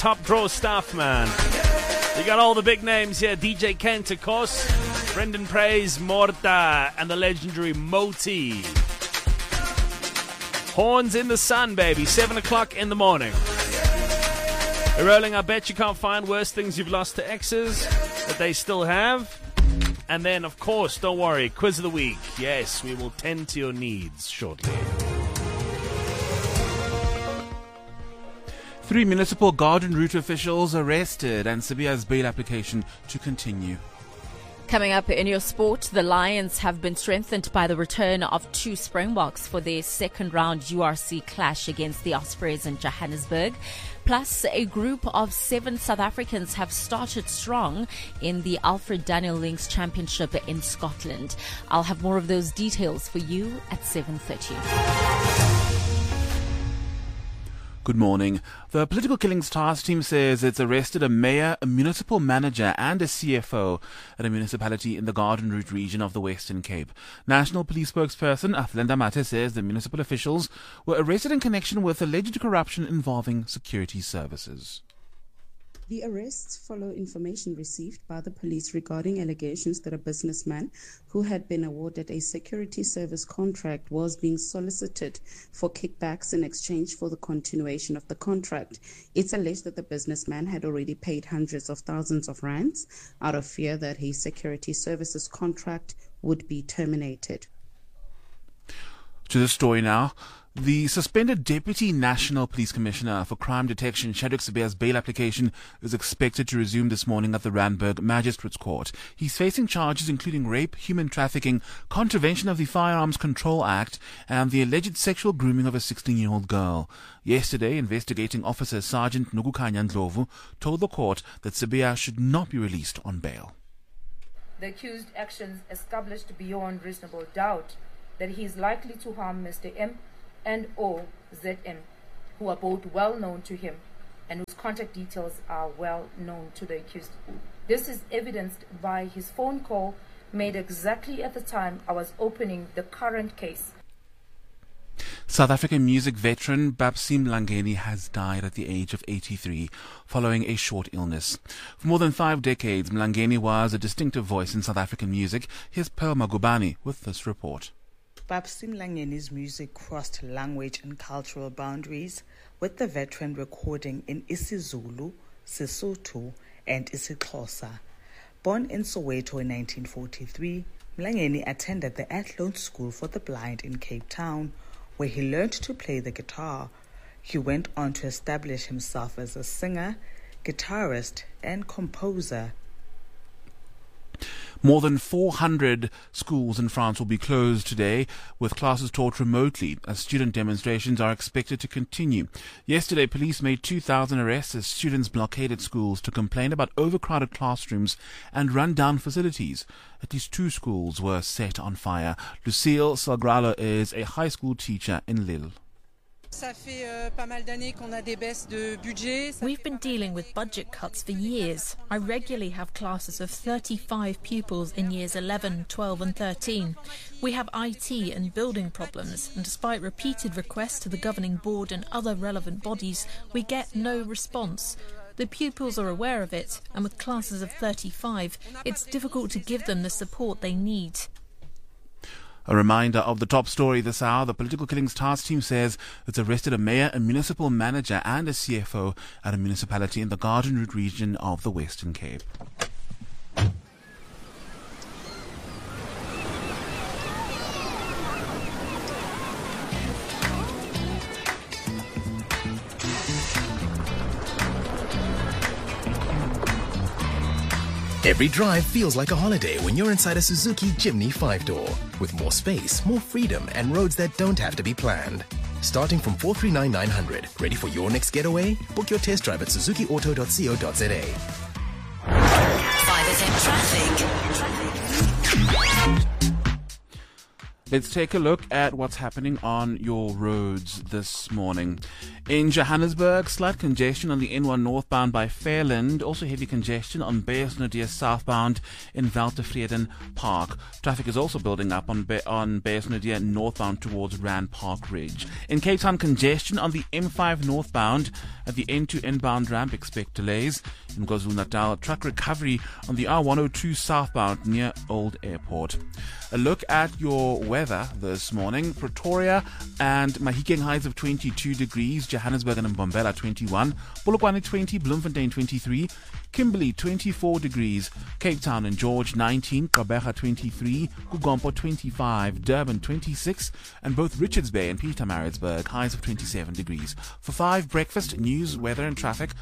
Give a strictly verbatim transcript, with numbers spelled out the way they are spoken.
top draw stuff, man. You got all the big names here. D J Kent, of course. Brendan Praise, Morta, and the legendary Moti. Horns in the sun, baby. Seven o'clock in the morning. We're rolling. I bet you can't find worse things you've lost to exes that they still have. And then, of course, don't worry, quiz of the week. Yes, we will tend to your needs shortly. Three municipal garden route officials arrested and Sibiya's bail application to continue. Coming up in your sport, the Lions have been strengthened by the return of two Springboks for their second round U R C clash against the Ospreys in Johannesburg. Plus, a group of seven South Africans have started strong in the Alfred Daniel Links Championship in Scotland. I'll have more of those details for you at seven thirty. Good morning. The Political Killings Task Team says it's arrested a mayor, a municipal manager and a C F O at a municipality in the Garden Route region of the Western Cape. National Police spokesperson Athlenda Mate says the municipal officials were arrested in connection with alleged corruption involving security services. The arrests follow information received by the police regarding allegations that a businessman who had been awarded a security service contract was being solicited for kickbacks in exchange for the continuation of the contract. It's alleged that the businessman had already paid hundreds of thousands of rands out of fear that his security services contract would be terminated. To the story now. The suspended Deputy National Police Commissioner for Crime Detection, Shadrack Sibiya's bail application is expected to resume this morning at the Randburg Magistrates Court. He's facing charges including rape, human trafficking, contravention of the Firearms Control Act, and the alleged sexual grooming of a sixteen-year-old girl. Yesterday, investigating officer Sergeant Nugukanya Ndlovu told the court that Sibiya should not be released on bail. The accused actions established beyond reasonable doubt that he is likely to harm Mister M and or Z M, who are both well known to him and whose contact details are well known to the accused. This is evidenced by his phone call made exactly at the time I was opening the current case. South African music veteran Babsy Mlangeni has died at the age of eighty-three following a short illness. For more than five decades, Mlangeni was a distinctive voice in South African music. Here's Pearl Magubani with this report. Babsy Mlangeni's music crossed language and cultural boundaries, with the veteran recording in isiZulu, Sesotho, and isiXhosa. Born in Soweto in nineteen forty-three, Mlangeni attended the Athlone School for the Blind in Cape Town, where he learned to play the guitar. He went on to establish himself as a singer, guitarist, and composer. More than four hundred schools in France will be closed today, with classes taught remotely, as student demonstrations are expected to continue. Yesterday, police made two thousand arrests as students blockaded schools to complain about overcrowded classrooms and run-down facilities. At least two schools were set on fire. Lucille Salgralo is a high school teacher in Lille. We've been dealing with budget cuts for years. I regularly have classes of thirty-five pupils in years eleven, twelve and thirteen. We have I T and building problems, and despite repeated requests to the governing board and other relevant bodies, we get no response. The pupils are aware of it, and with classes of thirty-five, it's difficult to give them the support they need. A reminder of the top story this hour. The Political Killings Task Team says it's arrested a mayor, a municipal manager and a C F O at a municipality in the Garden Route region of the Western Cape. Every drive feels like a holiday when you're inside a Suzuki Jimny five-door. With more space, more freedom, and roads that don't have to be planned. Starting from four three nine nine hundred. Ready for your next getaway? Book your test drive at suzuki auto dot co dot za. five F M traffic. Let's take a look at what's happening on your roads this morning. In Johannesburg, slight congestion on the N one northbound by Fairland. Also heavy congestion on Beyersnodie southbound in Waltevreden Park. Traffic is also building up on Be- on Beyersnodie northbound towards Rand Park Ridge. In Cape Town, congestion on the M five northbound at the N two inbound ramp. Expect delays. In KwaZulu-Natal, truck recovery on the R one oh two southbound near Old Airport. A look at your weather this morning. Pretoria and Mahikeng highs of twenty-two degrees. Johannesburg and Mbombela twenty-one. Polokwane twenty. Bloemfontein twenty-three. Kimberley twenty-four degrees. Cape Town and George nineteen. Gqeberha twenty-three. Kugompo twenty-five. Durban twenty-six. And both Richards Bay and Pietermaritzburg highs of twenty-seven degrees. For five breakfast, news, weather and traffic,